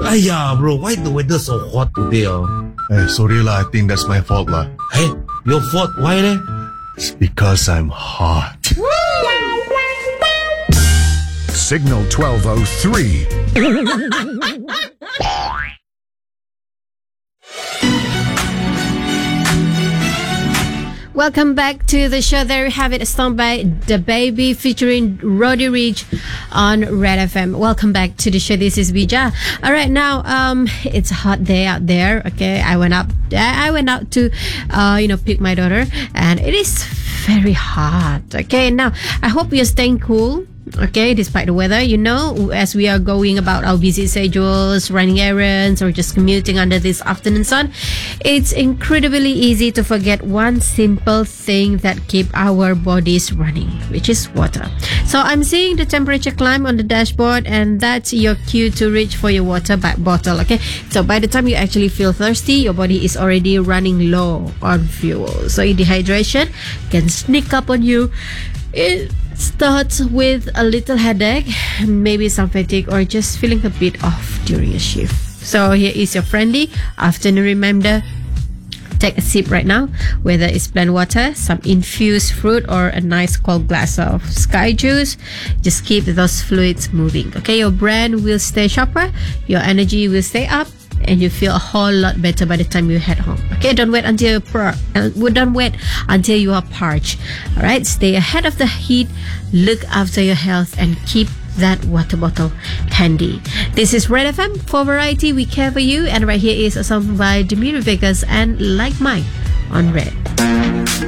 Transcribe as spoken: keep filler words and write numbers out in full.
Aya, bro, why the weather so hot today? Oh? Hey, sorry lah. I think that's my fault lah. Hey, your fault. Why eh? It's because I'm hot. Signal twelve oh three. Welcome back to the show. There you have it, a song by The Baby featuring Roddy Ricch on Red F M. Welcome back to the show. This is Bija. All right, now um, it's a hot day out there. Okay, I went up. I went out to, uh, you know, pick my daughter, and it is very hot. Okay, now I hope you're staying cool. Okay, despite the weather, you know, as we are going about our busy schedules, running errands, or just commuting under this afternoon sun, it's incredibly easy to forget one simple thing that keep our bodies running, which is water. So I'm seeing the temperature climb on the dashboard, and that's your cue to reach for your water b- bottle. Okay, so by the time you actually feel thirsty, your body is already running low on fuel. So dehydration can sneak up on you. It starts with a little headache, maybe some fatigue, or just feeling a bit off during a shift. So here is your friendly afternoon reminder. Take a sip right now, whether it's blend water, some infused fruit, or a nice cold glass of sky juice. Just keep those fluids moving. Okay, your brain will stay sharper, your energy will stay up, and you feel a whole lot better by the time you head home. Okay, don't wait until you're par- uh, don't wait until you are parched. All right, stay ahead of the heat, look after your health, and keep that water bottle handy. This is Red F M. For variety, we care for you. And right here is a song by Dimitri Vegas and Like Mine on Red.